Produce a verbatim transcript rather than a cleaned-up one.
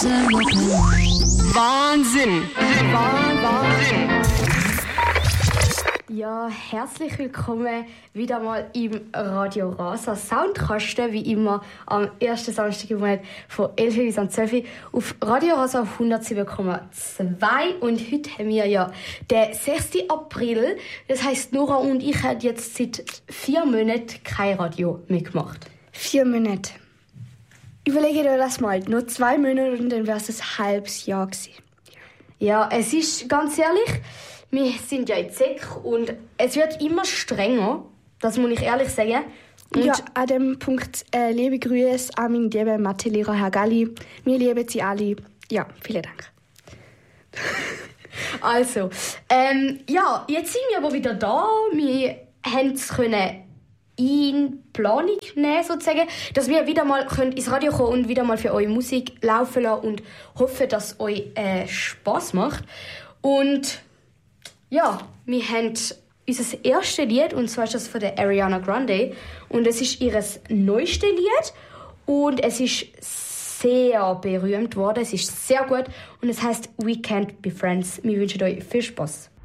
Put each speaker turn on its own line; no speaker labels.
Wahnsinn! Wahnsinn!
Ja, herzlich willkommen wieder mal im Radio Rasa Soundkasten, wie immer am ersten Samstag im Monat von elf bis zwölf Uhr auf Radio Rasa hundertsieben Komma zwei. Und heute haben wir ja den sechsten April. Das heisst, Nora und ich haben jetzt seit vier Monaten kein Radio mehr gemacht.
Vier Monate. Überlege dir das mal. Nur zwei Monate und dann wäre es ein halbes Jahr gewesen.
Ja, es ist ganz ehrlich, wir sind ja in der Sek und es wird immer strenger, das muss ich ehrlich sagen. Und
ja, an dem Punkt äh, liebe Grüße an meinen lieben Mathelehrer Herr Galli. Wir lieben Sie alle. Ja, vielen Dank.
Also, ähm, ja, jetzt sind wir aber wieder da. Wir haben es können in Planung nehmen, sozusagen, dass wir wieder mal können ins Radio kommen und wieder mal für eure Musik laufen lassen und hoffen, dass es euch äh, Spass macht. Und ja, wir haben unser erstes Lied, und zwar ist das von der Ariana Grande. Und es ist ihr neuestes Lied. Und es ist sehr berühmt worden. Es ist sehr gut. Und es heisst «We Can't Be Friends». Wir wünschen euch viel Spass.